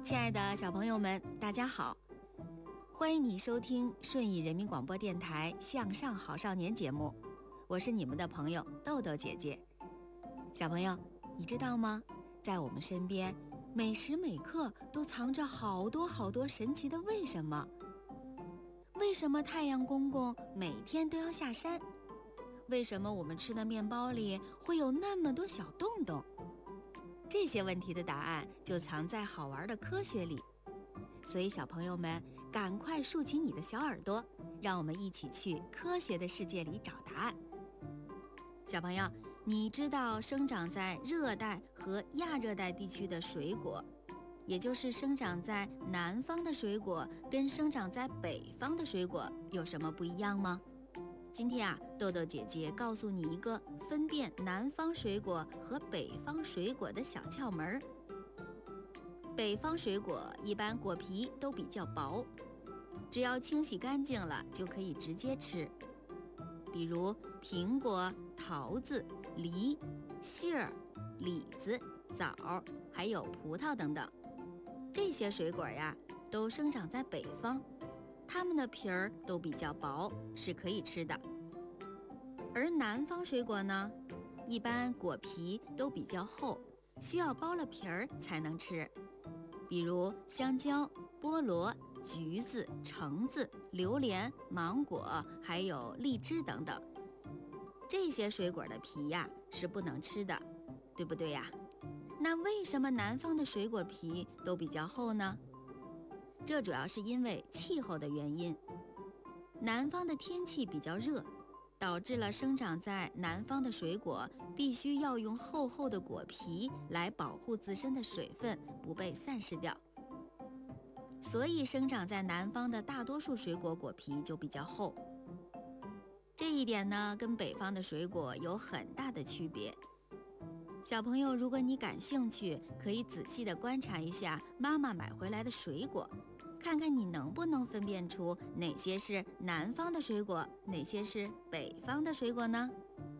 亲爱的小朋友们，大家好，欢迎你收听顺义人民广播电台向上好少年节目，我是你们的朋友豆豆姐姐。小朋友，你知道吗？在我们身边，每时每刻都藏着好多好多神奇的为什么。为什么太阳公公每天都要下山？为什么我们吃的面包里会有那么多小洞洞？这些问题的答案就藏在好玩的科学里，所以小朋友们赶快竖起你的小耳朵，让我们一起去科学的世界里找答案。小朋友，你知道生长在热带和亚热带地区的水果，也就是生长在南方的水果跟生长在北方的水果有什么不一样吗？今天豆豆姐姐告诉你一个分辨南方水果和北方水果的小窍门。北方水果一般果皮都比较薄，只要清洗干净了就可以直接吃，比如苹果、桃子、梨、杏儿、李子、枣，还有葡萄等等。这些水果都生长在北方，它们的皮儿都比较薄，是可以吃的。而南方水果呢，一般果皮都比较厚，需要剥了皮儿才能吃，比如香蕉、菠萝、橘子、橙子、榴莲、芒果，还有荔枝等等。这些水果的皮是不能吃的，对不对呀？那为什么南方的水果皮都比较厚呢？这主要是因为气候的原因。南方的天气比较热，导致了生长在南方的水果必须要用厚厚的果皮来保护自身的水分不被散失掉，所以生长在南方的大多数水果果皮就比较厚。这一点呢，跟北方的水果有很大的区别。小朋友，如果你感兴趣，可以仔细地观察一下妈妈买回来的水果，看看你能不能分辨出哪些是南方的水果，哪些是北方的水果呢？